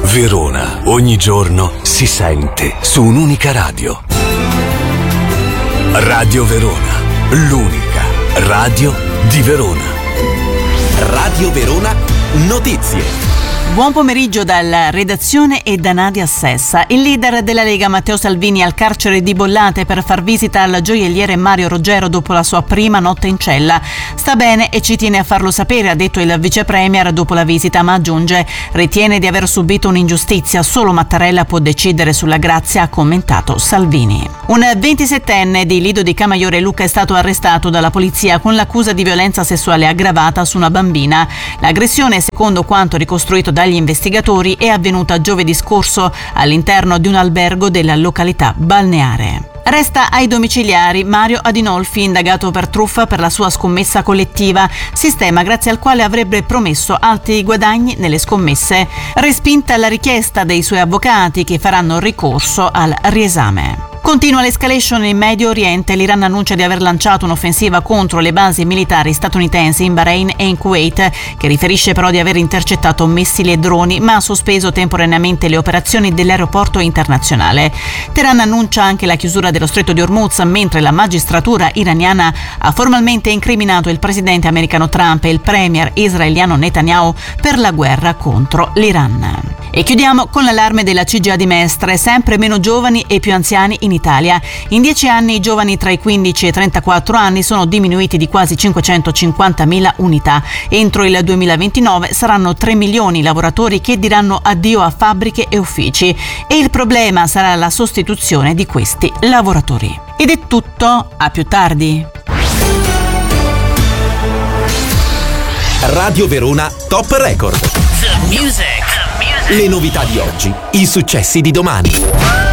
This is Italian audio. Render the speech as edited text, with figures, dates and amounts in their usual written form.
Verona, ogni giorno si sente su un'unica radio. Radio Verona, l'unica radio di Verona. Radio Verona Notizie. Buon pomeriggio dalla redazione e da Nadia Sessa. Il leader della Lega Matteo Salvini al carcere di Bollate per far visita al gioielliere Mario Roggero dopo la sua prima notte in cella. Sta bene e ci tiene a farlo sapere, ha detto il vice premier dopo la visita, ma aggiunge: ritiene di aver subito un'ingiustizia, solo Mattarella può decidere sulla grazia, ha commentato Salvini. Un 27enne di Lido di Camaiore Lucca è stato arrestato dalla polizia con l'accusa di violenza sessuale aggravata su una bambina. L'aggressione, secondo quanto ricostruito dagli investigatori, è avvenuta giovedì scorso all'interno di un albergo della località balneare. Resta ai domiciliari Mario Adinolfi, indagato per truffa per la sua scommessa collettiva, sistema grazie al quale avrebbe promesso alti guadagni nelle scommesse. Respinta la richiesta dei suoi avvocati, che faranno ricorso al riesame. Continua l'escalation in Medio Oriente. L'Iran annuncia di aver lanciato un'offensiva contro le basi militari statunitensi in Bahrain e in Kuwait, che riferisce però di aver intercettato missili e droni, ma ha sospeso temporaneamente le operazioni dell'aeroporto internazionale. Teheran annuncia anche la chiusura dello stretto di Hormuz, mentre la magistratura iraniana ha formalmente incriminato il presidente americano Trump e il premier israeliano Netanyahu per la guerra contro l'Iran. E chiudiamo con l'allarme della CGIA di Mestre: sempre meno giovani e più anziani in Italia. In 10 anni i giovani tra i 15 e i 34 anni sono diminuiti di quasi 550.000 unità. Entro il 2029 saranno 3 milioni i lavoratori che diranno addio a fabbriche e uffici, e il problema sarà la sostituzione di questi lavoratori. Ed è tutto, a più tardi. Radio Verona Top Record. The music. Le novità di oggi, i successi di domani.